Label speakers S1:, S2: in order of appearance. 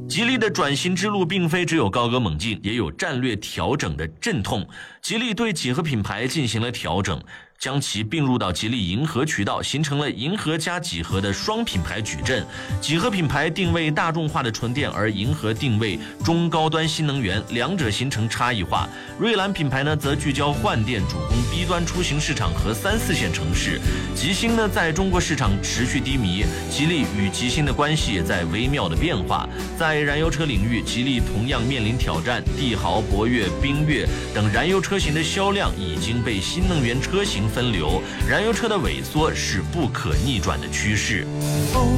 S1: 吉利的转型之路并非只有高歌猛进，也有战略调整的阵痛。吉利对几何品牌进行了调整，将其并入到吉利银河渠道，形成了银河加几何的双品牌矩阵。几何品牌定位大众化的纯电，而银河定位中高端新能源，两者形成差异化。瑞兰品牌呢，则聚焦换电，主攻 B 端出行市场和3、4线城市。吉星呢，在中国市场持续低迷，吉利与吉星的关系也在微妙的变化。在燃油车领域，吉利同样面临挑战，帝豪、博越、缤越等燃油车型的销量已经被新能源车型分流，燃油车的萎缩是不可逆转的趋势。